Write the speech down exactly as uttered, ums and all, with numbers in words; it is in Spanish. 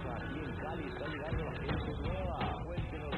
Aquí en Cali está llegando la gente nueva. Buen